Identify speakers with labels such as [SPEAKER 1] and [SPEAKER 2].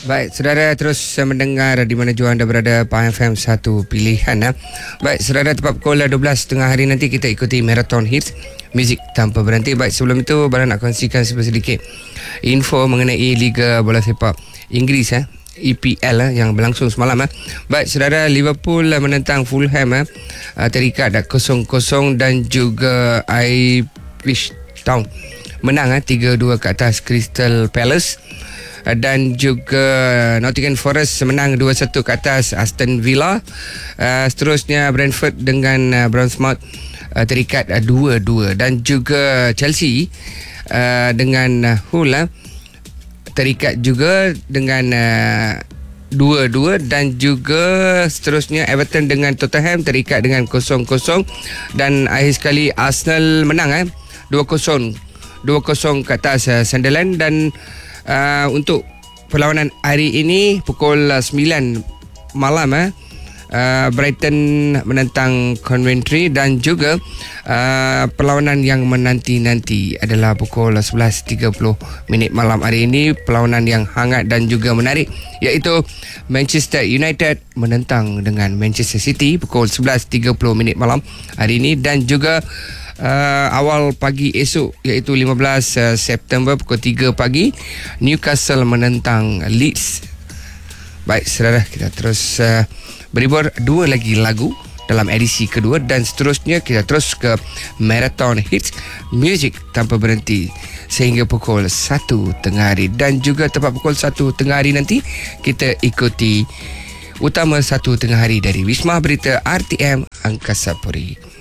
[SPEAKER 1] Baik, saudara terus mendengar di mana jua anda berada, PAH FM satu pilihan. Baik, saudara, tepat pukul 12 tengah hari nanti kita ikuti Marathon Hits Muzik Tanpa Berhenti. Baik, sebelum itu Barang nak kongsikan sedikit info mengenai Liga Bola Sepak Inggeris EPL yang berlangsung semalam. Baik, saudara, Liverpool menentang Fulham terikat 0-0 dan juga Ipswich Town menang 3-2 ke atas Crystal Palace. Dan juga Nottingham Forest menang 2-1 ke atas Aston Villa. Seterusnya Brentford dengan Bournemouth terikat 2-2. Dan juga Chelsea dengan Hull terikat juga dengan 2-2. Dan juga seterusnya Everton dengan Tottenham terikat dengan 0-0. Dan akhir sekali Arsenal menang 2-0 ke atas Sunderland. Dan untuk perlawanan hari ini pukul 9 malam Brighton menentang Coventry. Dan juga perlawanan yang menanti-nanti adalah pukul 11.30 malam hari ini, perlawanan yang hangat dan juga menarik, iaitu Manchester United menentang dengan Manchester City pukul 11.30 malam hari ini. Dan juga awal pagi esok, iaitu 15 September pukul 3 pagi, Newcastle menentang Leeds. Baik, saudara, kita terus berhibur dua lagi lagu dalam edisi kedua, dan seterusnya kita terus ke Marathon Hits Muzik Tanpa Berhenti sehingga pukul 1 tengah hari. Dan juga tepat pukul 1 tengah hari nanti kita ikuti Utama 1 tengah hari dari Wisma Berita RTM Angkasa Puri.